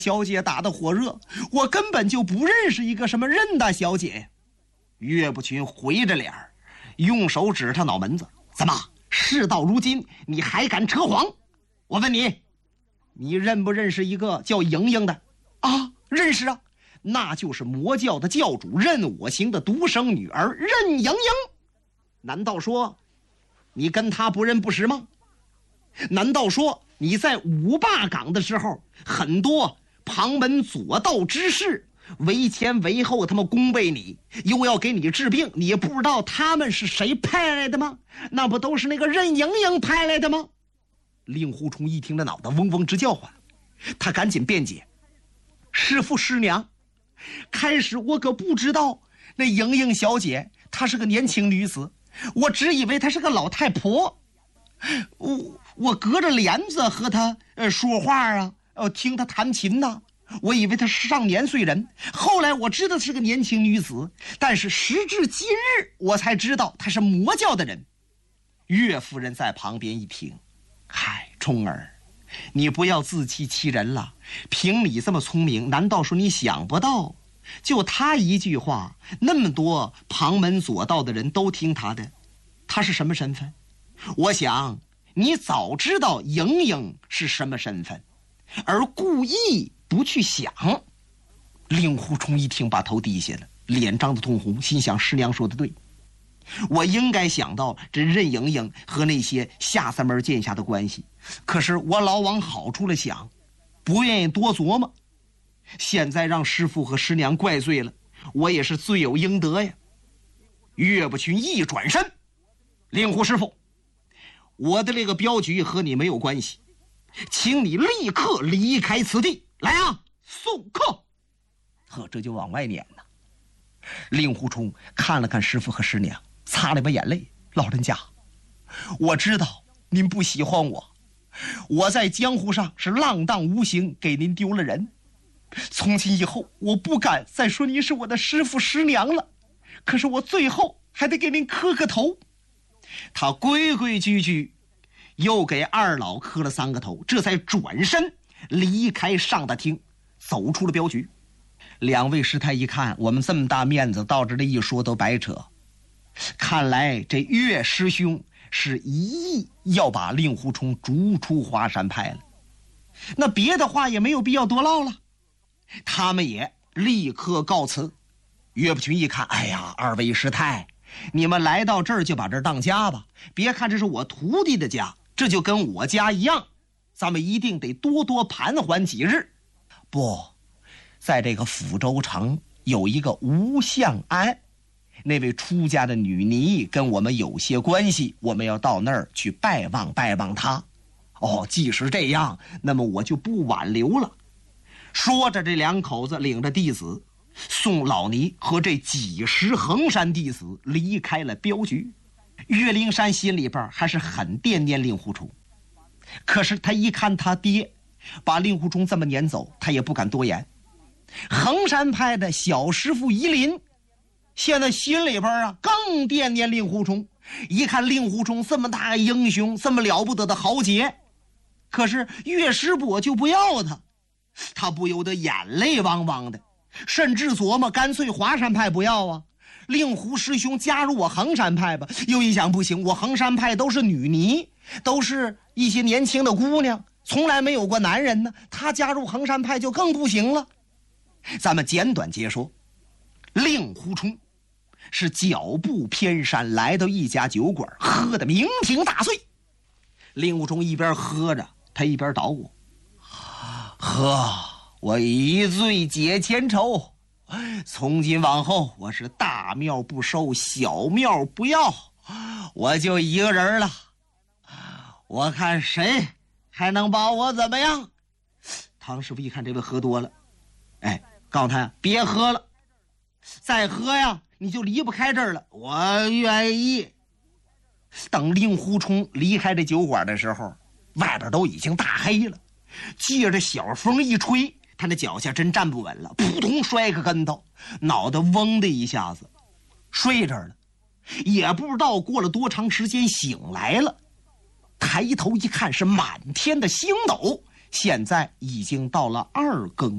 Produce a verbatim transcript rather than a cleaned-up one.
小姐打得火热，我根本就不认识一个什么任大小姐。岳不群回着脸儿，用手指他脑门子：怎么事到如今你还敢扯谎？我问你，你认不认识一个叫莹莹的？啊，认识啊，那就是魔教的教主任我行的独生女儿任莹莹。难道说你跟她不认不识吗？难道说你在五霸岗的时候，很多旁门左道之事为前为后，他们恭维你，又要给你治病，你也不知道他们是谁派来的吗？那不都是那个任盈盈派来的吗？令狐冲一听这脑袋嗡嗡直叫唤，他赶紧辩解：师父师娘，开始我可不知道那莹莹小姐她是个年轻女子，我只以为她是个老太婆。我我隔着帘子和她呃说话啊，呃听她弹琴呐、啊，我以为她是上年岁人。后来我知道是个年轻女子，但是时至今日我才知道她是魔教的人。岳夫人在旁边一听，嗨，冲儿，你不要自欺欺人了。凭你这么聪明，难道说你想不到，就他一句话，那么多旁门左道的人都听他的？他是什么身份？我想你早知道莹莹是什么身份，而故意不去想。令狐冲一听，把头低下了，脸涨得通红，心想师娘说的对，我应该想到这任盈盈和那些下三门剑下的关系，可是我老往好处了想，不愿意多琢磨。现在让师父和师娘怪罪了，我也是罪有应得呀。岳不群一转身：令狐师父，我的这个镖局和你没有关系，请你立刻离开此地。来啊，送客！呵，这就往外撵呢。令狐冲看了看师父和师娘，擦了把眼泪：老人家，我知道您不喜欢我，我在江湖上是浪荡无形，给您丢了人。从今以后我不敢再说您是我的师父师娘了，可是我最后还得给您磕个头。他规规矩矩又给二老磕了三个头，这才转身离开上大厅，走出了镖局。两位师太一看我们这么大面子，到这里一说都白扯，看来这岳师兄是一意要把令狐冲逐出华山派了。那别的话也没有必要多唠了，他们也立刻告辞。岳不群一看，哎呀，二位师太，你们来到这儿就把这儿当家吧，别看这是我徒弟的家，这就跟我家一样，咱们一定得多多盘桓几日。不，在这个抚州城有一个吴相安，那位出家的女尼跟我们有些关系，我们要到那儿去拜望拜望她。哦，既是这样，那么我就不挽留了。说着，这两口子领着弟子送老尼和这几十衡山弟子离开了镖局。岳灵珊心里边还是很惦念令狐冲，可是他一看他爹把令狐冲这么撵走，他也不敢多言。衡山派的小师傅夷林现在心里边啊更惦念令狐冲，一看令狐冲这么大个英雄，这么了不得的豪杰，可是岳师伯就不要他，他不由得眼泪汪汪的，甚至琢磨干脆华山派不要啊，令狐师兄加入我衡山派吧。又一想不行，我衡山派都是女尼，都是一些年轻的姑娘，从来没有过男人呢，他加入衡山派就更不行了。咱们简短截说，令狐冲是脚步偏山，来到一家酒馆，喝得酩酊大醉。令狐冲一边喝着，他一边捣鼓：喝，我一醉解千愁，从今往后我是大庙不收，小庙不要，我就一个人了，我看谁还能把我怎么样。唐师傅一看这位喝多了，哎，告诉他别喝了，再喝呀你就离不开这儿了。我愿意。等令狐冲离开这酒馆的时候，外边都已经大黑了，借着小风一吹，他那脚下真站不稳了，扑通摔个跟头，脑袋嗡的一下子睡这儿了。也不知道过了多长时间醒来了，抬头一看是满天的星斗，现在已经到了二更。